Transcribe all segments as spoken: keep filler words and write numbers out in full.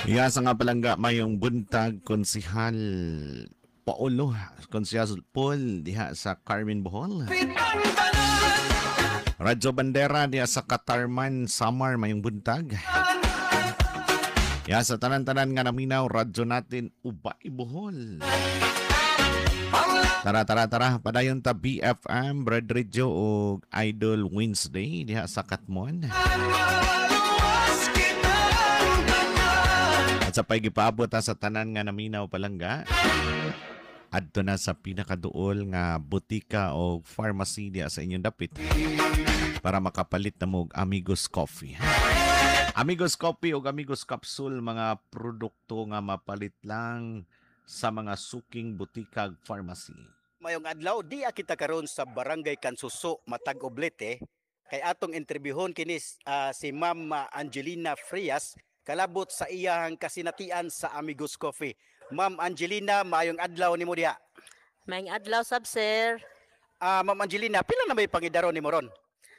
Iya sa nga palangga mayong buntag konsihal Paulo, konsihal Paul diha sa Carmen Bohol. Radyo Bandera diha sa Katarman, Samar mayong buntag. Ya sa tanan-tanan nga naminaw radyo natin Ubay Bohol. Tara tara tara padayon ta B F M Brad Radio o Idol Wednesday diha sa Katmon. At sa paggipaabot sa tanan nga naminaw palangga, adto na sa pinakaduol nga butika o pharmacy diya sa inyong dapit para makapalit na mo og Amigos Coffee. Amigos Coffee o Amigos Capsule, mga produkto nga mapalit lang sa mga suking butika pharmacy. Mayong adlaw di kita karon sa Barangay Kansuso, Matag Oblete, kay atong interbyuhon kinis uh, si Ma'am Angelina Frias kalabot sa iyang kasinatian sa Amigos Coffee. Ma'am Angelina, mayong adlaw nimo diha. Mayong adlaw sab sir. Ah, uh, Ma'am Angelina, pila na may pangidaro nimo ron?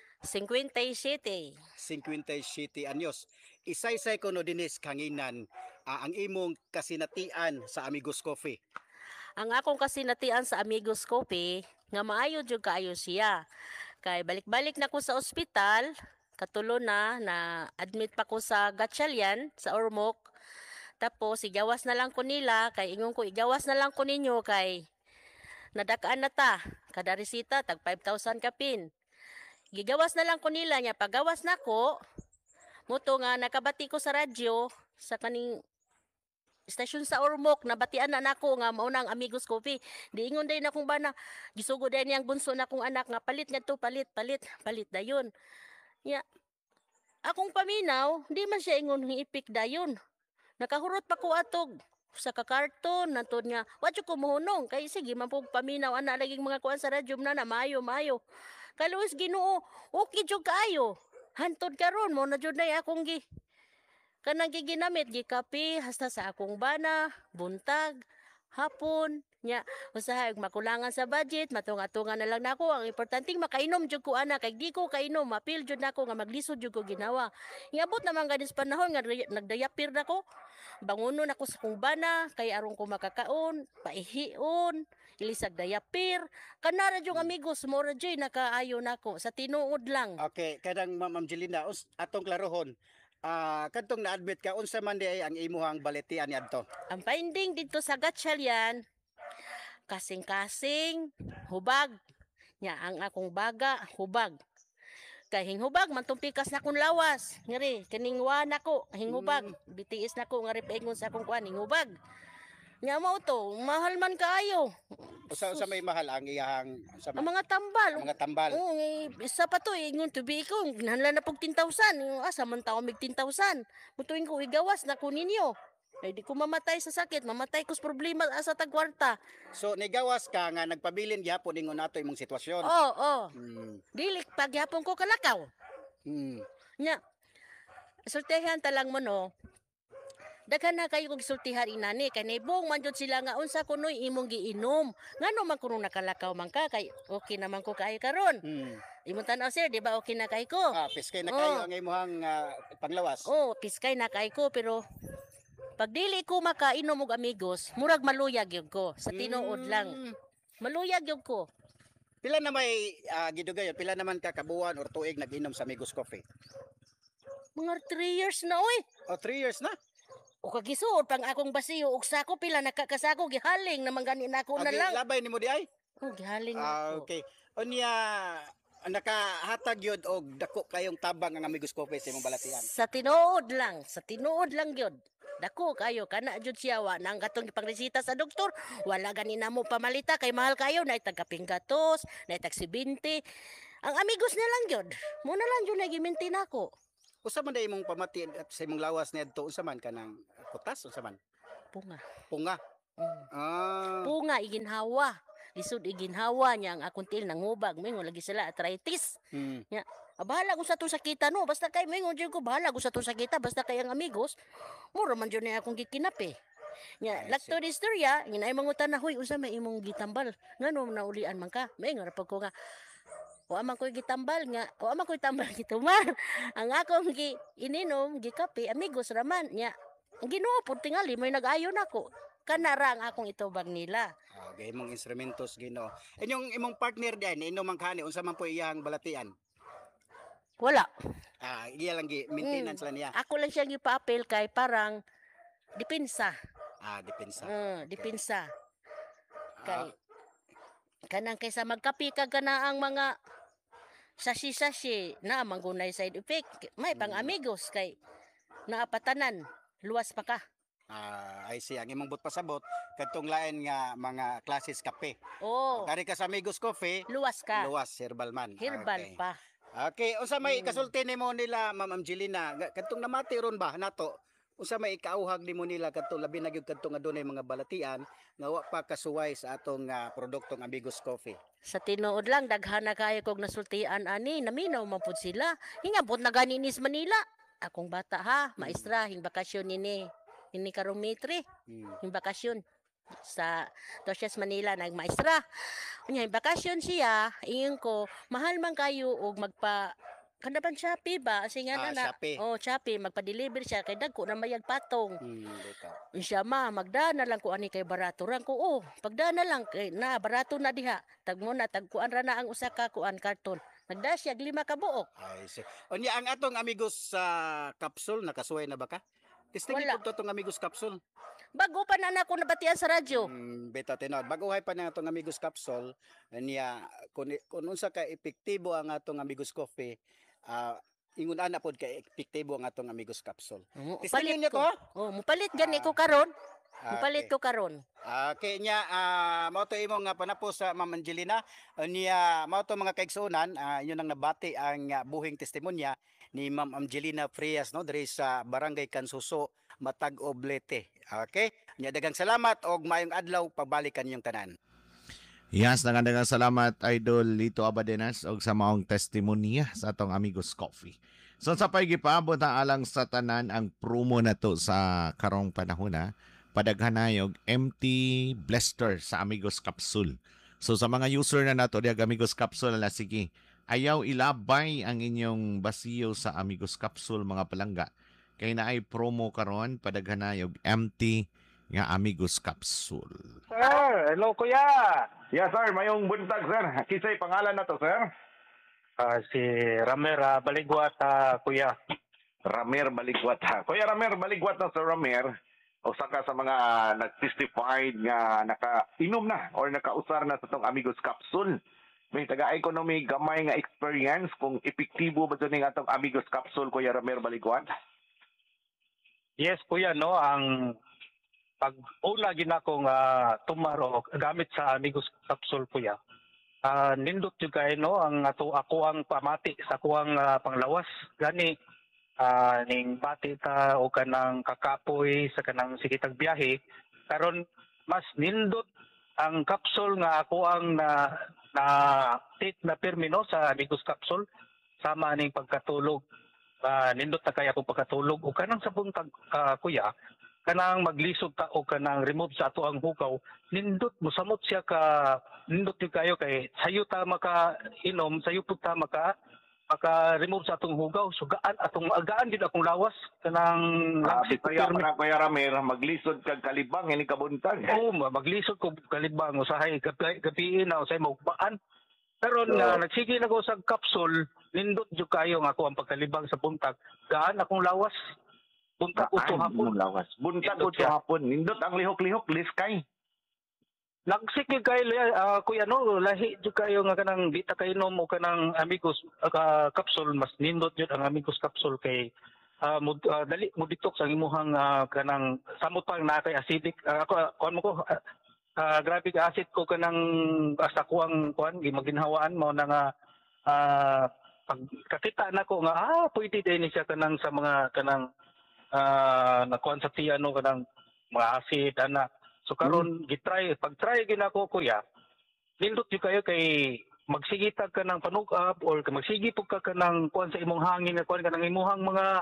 fifty-seven. fifty-seven anyos. Isay-say ko no dinis kanginan uh, ang imong kasinatian sa Amigos Coffee. Ang akong kasinatian sa Amigos Coffee nga maayo jud kaayo siya. Kay balik-balik na ko sa ospital, katulo na na admit pa ko sa Gatchalian sa Ormoc. Tapos igawas na lang ko nila kay ingon ko igawas na lang ko ninyo kay nadakaan na ta kada resita tag five thousand kapin. Gigawas na lang ko nila nya pagawas na ko muto nga nakabati ko sa radyo sa kaning stasyon sa Ormoc, nabatian na nako nga mao na ang Amigos Coffee. Diingon day na kung bana gisugod day niyang bunso na kong anak nga palit nga to palit palit palit dayon. Ya, akong paminaw, di man siya ingon ipik dayon. Nakahurot pa ko atog sa kakarton, nantod nga, wadyo ko muhunong, kay sige, man po paminaw, ana, laging mga kuan sa radyo na na, mayo, mayo. Kaluis ginoo, okay jud kaayo. Hantod karon mo na jud na akong gi, kanang giginamit, gikapi, hasta sa akong bana, buntag, hapon, nya usahay makulangan sa budget matunga-tunga na lang nako ang importante makainom jud ko ana kay di ko kainom mapil jud nako nga maglisod jud ko ginawa iabot naman gadis panahon nga nagdayapir nako bangunon ako sa kong bana kay aron ko makakaon paihion ilisag dayapir kanara jud amigos mo ra jud nakaayo nako sa tinuod lang. Okay, kadang Ma'am Angelina atong klarohon. Ah, uh, kadtong na-admit ka unsa man di ay ang imuhang baletian niadto? Ang finding dito sa Gatchalian kasing-kasing hubag nya ang akong baga hubag kay hinghubag man tong pikas na akong lawas ngari kining wa nako hinghubag mm. bitiis nako nga ripaingon sa akong kuan hinghubag nya mao to mahal man kaayo usa usa may mahal ang iyang sa mga tambal ang mga tambal oo isa pa to ingon tubi ko nanla na pug ten thousand asa man tawo mig ten thousand mutuin ko igawas na ko ninyo. Ay di ko mamatay sa sakit, mamatay ko sa problema sa tagwarta. So nigawas ka nga nagpabilin gyapon ingon nato imong sitwasyon. Oo, oh, oo. Oh. Hmm. Dili pagyapon ko kalakaw. Hmm. Nya. Sultihan ta lang mo no. Daghan na kayo kog sultihan inani kay naibong man jud sila nga unsa kunoy imong giinom. Ngano man kuno nakalakaw man ka kay okay naman ko kaayo karon. Hmm. Imong tan-aw sir, di ba okay na kay ko? Ah, piskay na kayo oh. ang imong uh, panglawas. Oh, piskay na kay ko pero pag dili ko makainom og amigos, murag maluyag gyud ko sa tinuod lang. Mm. Maluyag gyud ko. Pila na may uh, gidugayon, pila naman ka kabuan or tuig nag-inom sa Amigos Coffee? Mga three years na oy. Oh, three years na? O kagisuod pang akong basiyo ug sako pila nakakasako gihaling naman gani nako na lang. Labay nimo di ay? Oh, gihaling ah, nako. Okay. Unya nakahatag yun og dako kayong tabang ang Amigos Coffee sa imong balatian? Sa tinuod lang, sa tinuod lang gyud. Dako kayo kana jud siya wa nang katong ipangresita sa doktor wala gani namo pamalita kay mahal kayo na itagkaping gatos na itag seventy ang amigos na lang gyud mo na lang jud nagiminti nako usa man day imong pamati sa imong lawas niadto unsa man kanang kutas unsa man punga punga mm. ah punga iginhawa lisod iginhawa niya ang akong til nangubag mingon lagi sila arthritis mm. nya bahala ko sa to sakita no basta kay mingon jud ko bahala ko sa to sakita basta kay ang amigos mura man jud na akong gikinap eh nya lakto di istorya inay mangutan na huy usa may imong gitambal ngano naulian man ka mingon ra pag ko nga o amang ko'y gitambal nga o amang ko'y tambal gitumar ang akong gi ininom gikape amigos raman nya Ang Ginoo pud tingali may nag-ayo nako. Kanara ang akong itubag nila. Ah, gay mong instrumentos Ginoo. Inyong imong partner diyan, inom man kani unsa man po iyang balatian? Wala. Ah, iya lang gi maintenance lang niya. Ako lang siya gipa-apel kay parang depensa. Ah, depensa. Mm, depensa. Kay Ah, kanang kaysa magkapi ka kana ang mga sashi-sashi na manggunay side effect. May pang Mm. amigos kay naapatanan. Luwas pa ka. ah, ay siya ang imong but pasabot kadtong lain nga mga klases kape. Oh, Kani ka sa Amigos Coffee, luwas ka. luwas herbal man. Herbal Okay. pa. Okay, unsa may Mm. kasulti nimo nila Ma'am Angelina? Ga- Kadtong namati ron ba nato? Unsa may ikauhag nimo nila kadtong labi na gyud kadtong adunay mga balatian nga wa pa kasuway sa atong ah, produktong Amigos Coffee? Sa tinuod lang, daghan na kayo kog nasultian ani, naminaw man pud sila. Hingabot na ganinis Manila. Akong bata ha, maestra, hing bakasyon nini. Ini karong Mitri, Hmm. hing bakasyon sa Toshes Manila nagmaestra. Unya hing bakasyon siya, ingon ko, mahal man kayo og magpa kanaban Shopee ba? Kasi nga Ah, na, Shopee. oh, Shopee, magpa-deliver siya kay dagko na mayag patong. Hmm, dito. Siya ma, magdana lang ko ani kay barato ran ko. Oh, pagdana lang kay na barato na diha. Tag mo na tagkuan ra na ang usa ka kuan karton. Nagda siya og lima ka buok. Ay, si. Unya ang atong Amigos sa capsule nakasuway na ba ka? Testing Wala. ko to tong Amigos capsule. Bago pa na nako nabatian sa radyo. Mm, beta tinod. Baguhay pa na atong Amigos capsule niya kun kung unsa ka epektibo ang atong Amigos Coffee, ah ingon ana pod ka epektibo ang atong Amigos capsule. Oh, Testingin niya ko. ko? Oh, mupalit gani Ah, ko karon. Ah, Mupalit okay. ko karon. Ah, okay niya ah mao to imong nga panapo sa Ma'am Angelina. Ah, niya mao to mga kaigsuonan, ah inyo nang nabati ang ah, buhing testimonya ni Ma'am Angelina Frias no diri sa Barangay Kansuso, Matag Oblete. Okay? Nya daghang salamat og maayong adlaw pagbalikan ninyong tanan. Yes, nagandagang salamat Idol Lito Abadenas og sa maong testimonya sa atong Amigos Coffee. So sa paygipaabot na alang sa tanan ang promo na to sa karong panahon na padaghanayog empty blaster sa Amigos Capsule. So sa mga user na nato diag Amigos Capsule na sige, ayaw ilabay ang inyong basiyo sa Amigos Capsule mga palangga. Kay naay promo karon padaghanayog empty nga Amigos Capsule. Sir, hello kuya. Yes sir, mayong buntag sir. Kisay pangalan na to sir? Ah, si Ramer ah, Baligwat ah, kuya. Ramer Baligwat ha. Kuya Ramer Baligwat na Sir Ramer. O saka sa mga nag-testified nga nakainom na or nakausar na sa itong Amigos Capsule. May taga-economy gamay nga experience kung epektibo ba ito ng atong Amigos Capsule, Kuya Ramer Baligwat? Yes kuya no, ang pag una ginako nga tumaro gamit sa Amigos Capsule kuya. Ah, nindot jud kay no ang ato ako ang pamati sa kuang panglawas gani ah, ning bati ta o kanang kakapoy sa kanang sikitag biyahe karon mas nindot ang capsule nga ako ang na na take na permino sa Amigos Capsule sama ning pagkatulog. Ah, nindot na kaya akong pagkatulog o kanang sa buntag ah, kuya kanang maglisod ta o kanang remove sa ato ang hugaw nindot mosamot siya ka nindot yun kayo kay sayo ta maka inom sayo pud ta maka maka remove sa atong hugaw so gaan atong gaan gid akong lawas kanang Ah, langsik kaya permi- para Kuya Ramer, maglisod kag kalibang ini kabuntag. Oo, ma- maglisod ko kalibang usahay gabi gabi na usay magbaan. Karon nga So- nagsige na ko sa capsule, nindot jud kayo nga ako ang pagkalibang sa buntag. Gaan akong lawas. Buntag uto Aan, hapon. imong lawas. Buntag Nindot uto siya. hapon. Nindot ang lihok-lihok, liskay. Nagsik jud kayo ah, kuya no, lahi jud kayo nga kanang di ta kayo mo kanang Amigos ah, capsule mas nindot jud ang Amigos capsule kay ah, mud, ah, dali mo detox ang imuhang ah, kanang samot pa na kay acidic ah, ako kuan mo ko ah, ah, grabe ka acid ko kanang basta kuang kuan gimaginhawaan mo na nga ah, pag kakita na ko nga ah pwede din siya kanang sa mga kanang ah, nakuan sa tiyano kanang mga acid ana so karon gitry pag try ginako kuya nindot jud kayo kay magsigitag ka ng panug-up or magsigi pug ka kanang kuan sa imong hangin nga kuan kanang imuhang mga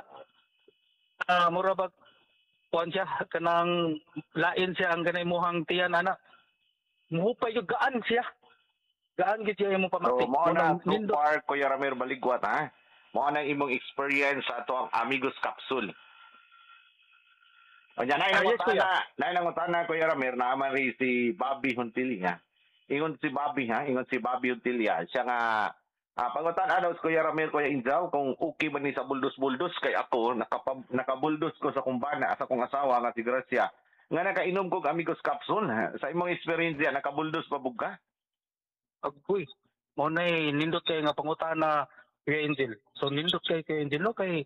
ah mura ba kuan siya kanang lain siya ang kanang imuhang tiyan ana muhupay jud gaan siya gaan gid siya imong So, pamatik mo na Unang so nindot far, Kuya Ramer Baligwat, ha? Mo na imong experience sa ato ang Amigos Capsule. O yan, Ah, yes, kuya. nay nangutana, Kuya Ramir, naaman rin si Bobby Hontilia. Ingon si Bobby, ha? Ingon si Bobby Hontilia. Siya nga, ah, pangutan ano, Kuya Ramir, Kuya Injaw, kung okay ba ni sa buldos-buldos, kay ako, nakapab, nakabuldos ko sa kumbana, sa kong asawa, nga si Gracia. Nga nakainom ko amigos capsule, ha? Sa imong experience yan, nakabuldos pa bug ka? Agoy. Mo na nindot kay nga pangutana kay Angel. So nindot kay kay Angel no kay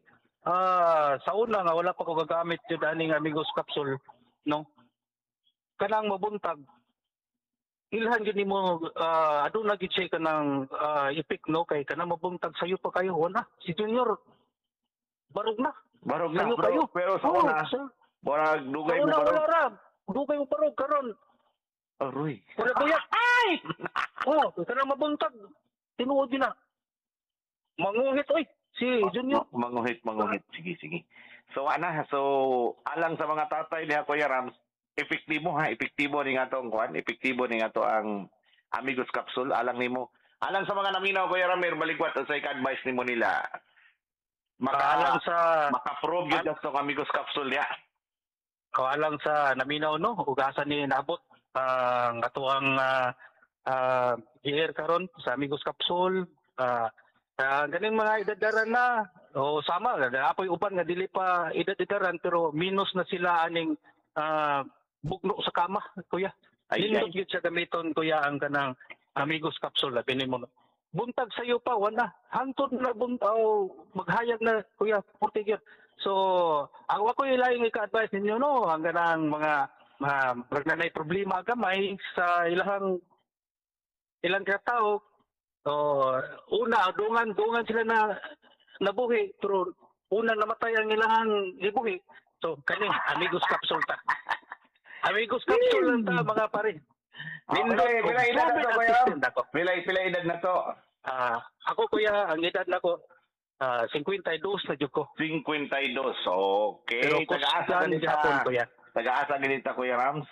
ah sa una nga wala pa ko gagamit jud aning amigos capsule no. Kanang mabuntag ilhan gid nimo uh, aduna gid siya kanang uh, ipik no kay kanang mabuntag sayo pa kayo wala. Si Junior barog na. Barog na, Sayo bro. kayo. Pero sa Oo, una, sa- barag Sa dugay mo una wala barog. ra. Dugay mo barog karon. Aroy. Wala buyat. Ay! Oh, kanang mabuntag. Tinuod yun na. Manguhit oy si Junior. Ma- Manguhit, manguhit. Sige, sige. So, ana, so, alang sa mga tatay niya, Kuya Rams, epektibo ha, epektibo ni nga to ang kuan, epektibo ni nga to ang Amigos Capsule, alang nimo. Alang sa mga naminaw, Kuya Ramir, baligwat, sa advice nimo nila, Kaalang maka, sa maka-prove yun sa Amigos Capsule ya. kaalang sa naminaw no ugasan ni nabot ang ato ang uh, uh, gear karon sa Amigos Capsule uh, uh, ganing mga idadaran na o sama apoy uban nga dili pa idadaran pero minus na sila aning uh, bugno sa kama kuya. Ay, Nindot ay. gyud siya gamiton kuya ang kanang Amigos Capsule labi nimo no. Buntag sayo pa wala hangtod na buntaw maghayag na kuya forty gyud. So, ang ako ilaing ika-advise ninyo no, ang ganang mga mga nagnanay problema gamay sa ilahang ilang katao. So, una dungan dungan sila na nabuhi pero una namatay ang ilahang gibuhi. So, kani Amigos Capsule ta. Amigos Capsule lang ta mga pare. Nindot, Nindot, pila edad grabe na to, ang Kuya? system nako. Pila, pila edad na to? Ah, ako kuya, ang edad nako ah fifty-two na jud ko. fifty-two. Okay. Pero Taga-asa kusgan ganita, gihapon kuya. taga-asa ganita, Kuya Rams?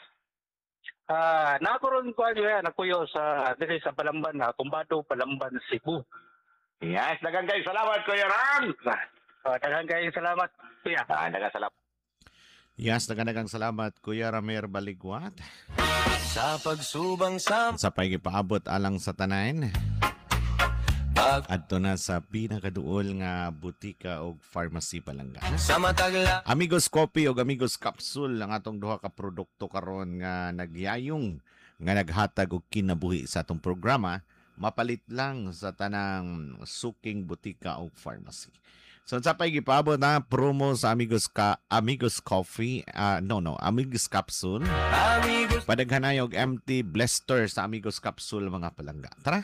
Ah, nakaroon ko ano yan, nakuyo sa diri sa Palamban na Tumbado, Palamban, Cebu. Yes, dagang kayo. Salamat, Kuya Rams! Ah, daghang kayong salamat, kuya. Ah, nagasalamat. Yes, naganagang salamat Kuya Ramir Baligwat Sa pagsubang sa sa pagipaabot alang sa tanan. pag Adto na sa pinakaduol nga butika o pharmacy palangga. sa matagla Amigos Coffee o Amigos Capsule ang atong duha ka produkto karon nga nagyayong nga naghatag og kinabuhi sa atong programa mapalit lang sa tanang suking butika o pharmacy. So sa pay gipaabot na promo sa Amigos ka Amigos Coffee, ah, no no, Amigos Capsule. amigos Padaghanay og empty blister sa Amigos Capsule mga palangga. Tara.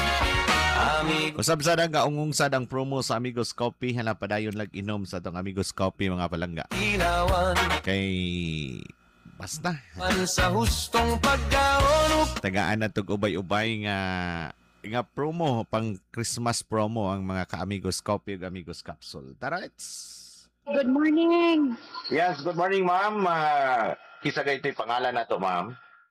amigos Usab sa nga ungong sadang promo sa Amigos Coffee hala padayon lag inom sa tong Amigos Coffee mga palangga. ilawan Kay basta man sa hustong pagkaon tagaan na tog ubay-ubay nga nga promo pang Christmas promo ang mga ka-Amigos Coffee ug Amigos Capsule. Tara, let's. Good morning. Yes, good morning, ma'am. Uh, kisa kayo ito'y pangalan na to, ma'am.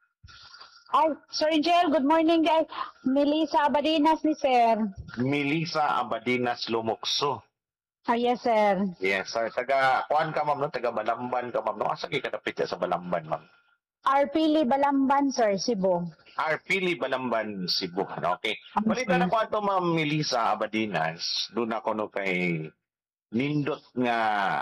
Ay, Sir Angel, good morning guys. Melissa Abadinas ni Sir. Melissa Abadinas Lumukso. Ah, yes, Sir. Yes, sir. Taga, kuan ka, ma'am, no? Taga Balamban ka, ma'am, no? Asa kayo katapit sa Balamban, ma'am? Arpili Balamban, Sir, Cebu. Arpili Balamban, Cebu. Ano? Okay. Balita na ko ato, ma'am Melissa Abadinas. Doon ako no kay nindot nga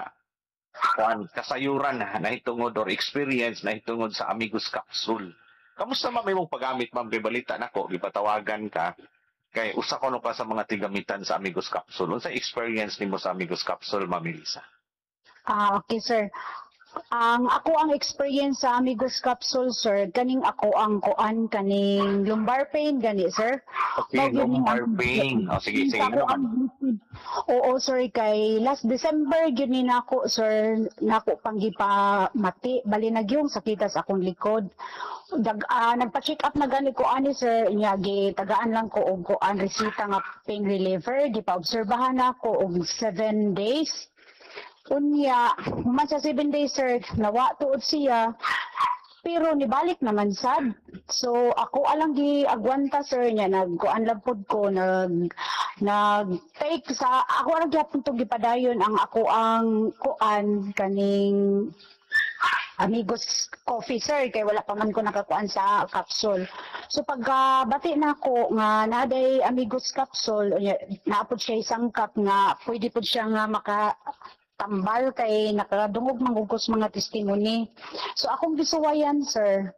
kuan kasayuran na hitungod or experience na hitungod sa Amigos Capsule. Kamusta ma'am imong paggamit, ma'am? Kay balita nako, gipatawagan ka kay usa ko no ka sa mga tigamitan sa Amigos Capsule. Unsa experience nimo sa Amigos Capsule, ma'am Melissa? Ah, okay, Sir. Ang ako ang experience sa Amigos Capsule, Sir, kaning ako ang kuan kaning lumbar pain gani, Sir. Okay, Mao yun lumbar ang- pain. O sige, sige Ako naman. ang Oo, sir, kay last December gyud ni nako, sir, nako panggipa mati bali nagyong sakita sa akong likod. Dag ah, nagpa-check up na gani ko ani, sir, nya gi tagaan lang ko og kuan resita nga pain reliever, gipa-obserbahan ako og seven days. Unya, man sa seven days, sir, nawa tuod siya. Pero nibalik naman sad. So ako alang gi agwanta, sir, nya nagkuan lang pod ko nag nag take sa ako alang gyapon to gipadayon ang ako ang kuan kaning Amigos Coffee, sir, kay wala pa man ko nakakuan sa capsule. So pagka bati na ako nga naday Amigos Capsule, unya, naapod siya isang cup nga pwede po siya nga maka tambal kay nakadungog mangugos mga testimony. So akong gisuwayan, sir,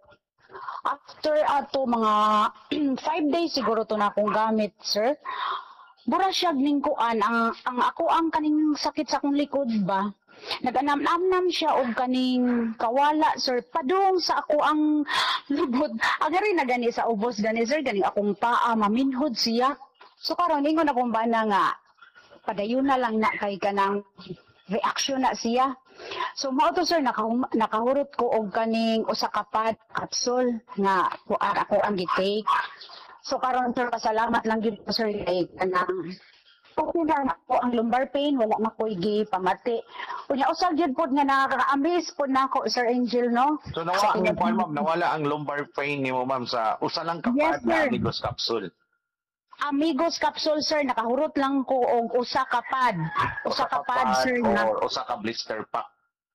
after ato mga five days siguro to na akong gamit, sir. Bura siya ning kuan ang ang ako ang kaning sakit sa akong likod ba. Naganam-namnam siya og kaning kawala, sir. Padung sa ako ang lubot. Agari na gani sa ubos gani, sir, gani akong paa maminhod siya. So karon ingon akong bana nga padayon na lang na kay kanang reaksyon na siya. So mao to, sir, nakahum- nakahurot ko og kaning usa ka pad capsule nga kuan ako ang gitake. So karon, sir, pasalamat lang gyud ko, sir, kay kanang okay na ako ang lumbar pain, wala na ko'y gipamati. Unya usag gyud pod nga nakaka-amaze pod nako, Sir Angel, no? So nawala ang kuan, ma'am, nawala ang lumbar pain nimo, ma'am, sa usa lang Yes, kapad na sir. Amigos Capsule. Amigos Capsule, sir, nakahurot lang ko og usa ka pad. Usa ka pad, sir, na. or usa ka blister pack.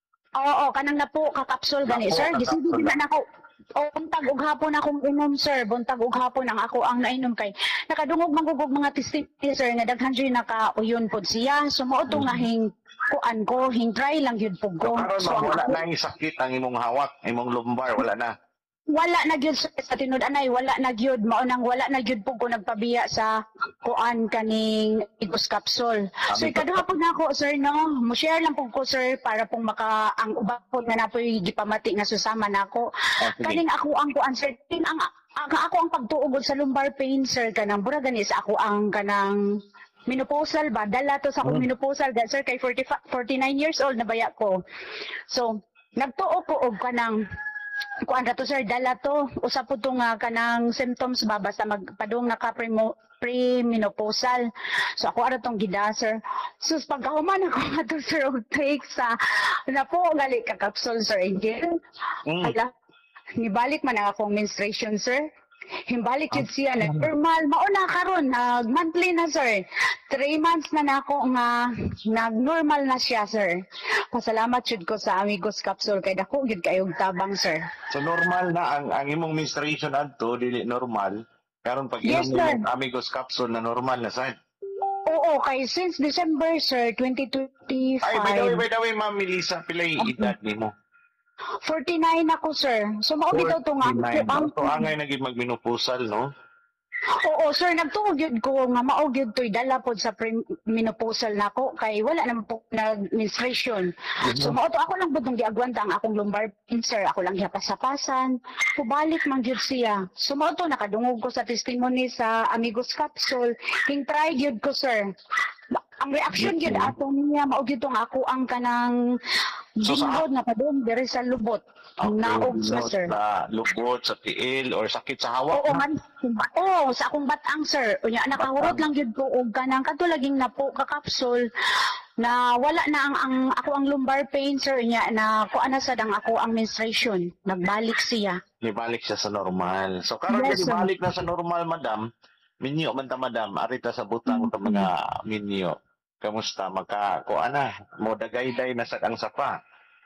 Oo, kanang napo ka capsule gani, Napo sir. ka Gisige capsule na nako. O buntag ug hapon akong inom, sir. Buntag ug hapon ang ako ang nainom kay nakadungog mangugog mga testimony, sir, nga daghan jud nakauyon pod siya. Sumuot mm. nga hing kuan ko, hing try lang gyud pug So ko. karon, So, ma'am, ang wala ako- na yung sakit ang imong hawak, imong lumbar, wala na. wala na gyud, sir, sa tinud anay, wala na gyud, mao nang wala na gyud pug ko nagpabiya sa kuan kaning Amigos Capsule. So Amigos ikadahapon na ako, sir, no, mo share lang pug ko, sir, para pong maka ang uban po nga napoy gipamati nga susama nako. Ah, sige. Kaning ako ang kuan, sir, tin ang ang ako ang pagtuog sa lumbar pain, sir, kanang bura gani sa ako ang kanang menopausal ba, dala to sa akong menopausal, da, sir, kay forty-five, forty-nine years old na baya ko. So nagtuo ko og kanang kuan ra to, sir, dala to usa po to nga kanang symptoms ba basta magpadung naka pre-menopausal. So ako ara tong gida, sir. Sus pagkahuman ako nga to, sir, og take sa na po gali ka capsule, Sir Angel. Mm. Ala, nibalik man ang akong menstruation, sir. Himbalik yun siya na normal. Mauna karon nag monthly na, sir. Three months na nako nga nag-normal na siya, sir. Pasalamat jud ko sa Amigos Capsule kay dako gyud kayong tabang, sir. So normal na ang ang imong menstruation adto dili normal. Karon pag Yes, inom sir. mo Amigos Capsule na normal na sad. Oo, kay since December, sir, twenty twenty-five. Ay, by the way, by the way, Ma'am Melissa, pilay edad nimo. forty-nine ako, sir. So mao bitaw to nga forty-nine. ang So angay naging magmenopusal, no? Oo, sir, nagtuog yun ko nga mao gyud to'y dala pod sa menopausal nako kay wala naman po nag-menstruation. So mao to ako lang budong giagwanta ang akong lumbar pain, sir. Ako lang gihapas-hapasan. Pubalik man gyud siya. So mao to nakadungog ko sa testimony sa Amigos Capsule. King try gyud ko, sir. Ang reaction gyud ato niya mao gyud tong ako ang kanang So, sa- bingod na padung diri sa lubot. Ang naog sa, sir. Sa lubot, sa tiil, or sakit sa hawak. Oo na. man. Oo, sa akong batang, sir. Unya nakahurot lang gyud ko og kanang katulaging napo ka capsule na wala na ang, ang ako ang lumbar pain, sir, nya na kuan na sad ang ako ang menstruation. Nagbalik siya. Ibalik siya sa normal. So karon Yes, yes, sir. ibalik na sa normal, madam. Minyo man ta, madam. Arita sa butang ta mga minyo. Kamusta? Maka, ko ana, mo dagayday na sa ang sapa.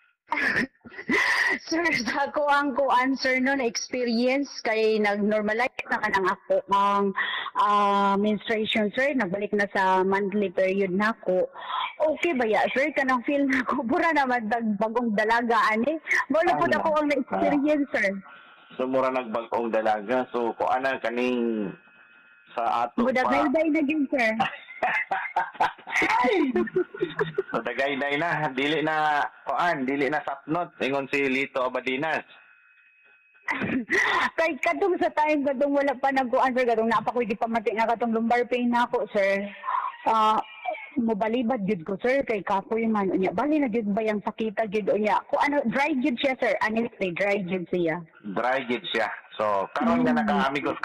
Sir, sa ako ang kuan, sir, no, na experience kay nag-normalize na kanang ako ang ah, menstruation, sir. Nagbalik na sa monthly period na ako. Okay ba ya, sir? Kanang feel na ko, pura naman tag bagong dalaga, ani. Wala po Ano? ako ang na-experience, sir. So mura nagbagong dalaga. So ko ana kaning sa ato Budagay-day na yun, sir. So dagayday na, dili na kuan, dili na sapnot ingon si Lito Abadinas. Kay katong sa time katong wala pa nagkuan, sir, katong napa ko di pamati nga katong lumbar pain na ako, sir. Ah, mobalibad jud ko, sir, kay kapoy man unya. Bali na jud bayang sakita jud unya. Ko ano dry jud siya, sir. Honestly, dry jud siya. Dry gid siya. So karon nga naka Amigos